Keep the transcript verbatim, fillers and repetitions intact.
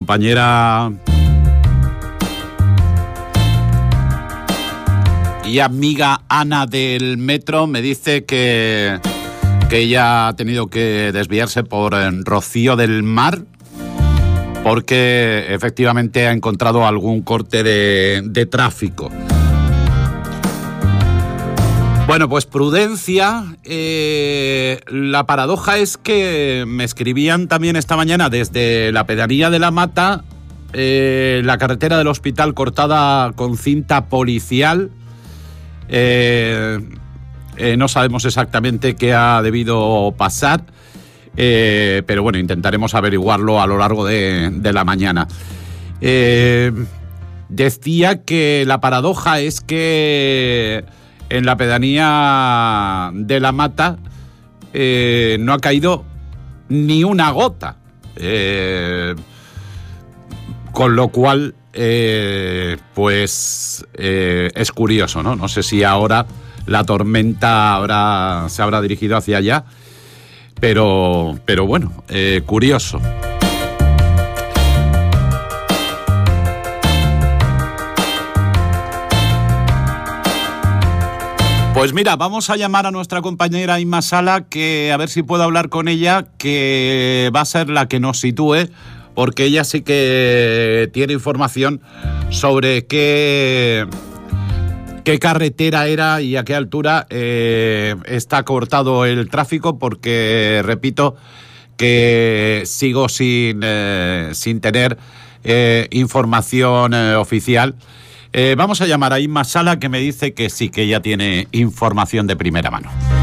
compañera y amiga Ana del metro me dice que, que ella ha tenido que desviarse por Rocío del Mar porque efectivamente ha encontrado algún corte de, de tráfico. Bueno, pues prudencia. Eh, la paradoja es que me escribían también esta mañana desde la pedanía de La Mata, eh, la carretera del hospital cortada con cinta policial. Eh, eh, no sabemos exactamente qué ha debido pasar, eh, pero bueno, intentaremos averiguarlo a lo largo de, de la mañana. Eh, decía que la paradoja es que en la pedanía de La Mata eh, no ha caído ni una gota, eh, con lo cual Eh, pues eh, es curioso, ¿no? No sé si ahora la tormenta habrá, se habrá dirigido hacia allá, pero, pero bueno, eh, curioso. Pues mira, vamos a llamar a nuestra compañera Inma Sala, que a ver si puedo hablar con ella, que va a ser la que nos sitúe, porque ella sí que tiene información sobre qué, qué carretera era y a qué altura eh, está cortado el tráfico, porque, repito, que sigo sin, eh, sin tener eh, información eh, oficial. Eh, vamos a llamar a Inma Sala, que me dice que sí, que ella tiene información de primera mano.